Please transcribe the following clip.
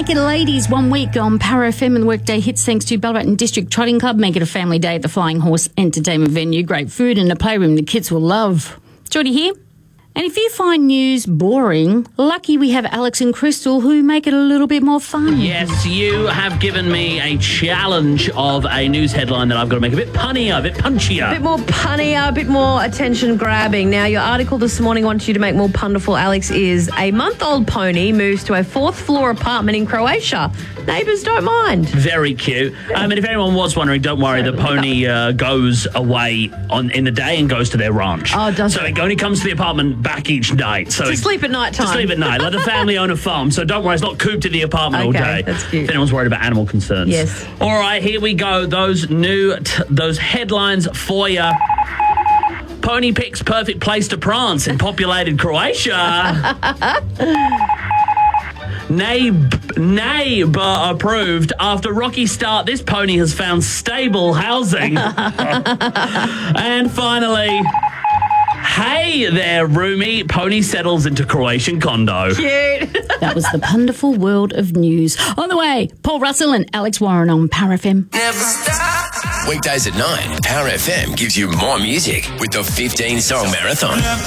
Make It Ladies 1 week on Power FM and the Workday hits thanks to Ballarat District Trotting Club. Make it a family day at the Flying Horse Entertainment Venue. Great food and a playroom the kids will love. Geordie here. And if you find news boring, lucky we have Alex and Crystal who make it a little bit more fun. Yes, you have given me a challenge of a news headline that I've got to make a bit punnier, a bit punchier. A bit more punnier, a bit more attention-grabbing. Now, your article this morning wants you to make more punful, Alex, is a month-old pony moves to a fourth-floor apartment in Croatia. Neighbours don't mind. Very cute. And if anyone was wondering, don't worry, the pony goes away in the day and goes to their ranch. Oh, does So it only comes to the apartment back each night. So to sleep at night time. To sleep at night. Like the family own a farm, so don't worry, it's not cooped in the apartment all day. That's cute. If anyone's worried about animal concerns. Yes. All right, here we go. Those headlines for you. Pony picks perfect place to prance in populated Croatia. Neighbour approved. After rocky start, this pony has found stable housing. And finally, hey there, roomie. Pony settles into Croatian condo. Cute. That was the wonderful world of news. On the way, Paul Russell and Alex Warren on Power FM. Never stop. Weekdays at 9, Power FM gives you more music with the 15-song marathon.